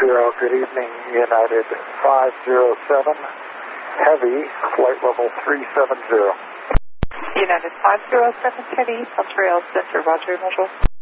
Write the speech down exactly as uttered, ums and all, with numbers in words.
Montreal, good evening, United five zero seven, heavy, flight level three seven zero. United five zero seven, heavy, Montreal Center, Roger, Montreal.